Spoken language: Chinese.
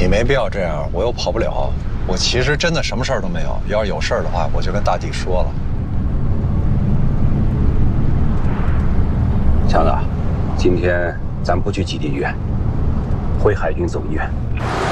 没必要这样，我又跑不了。我其实真的什么事儿都没有，要是有事儿的话，我就跟大地说了。 强子，今天咱不去基地医院，回海军总医院。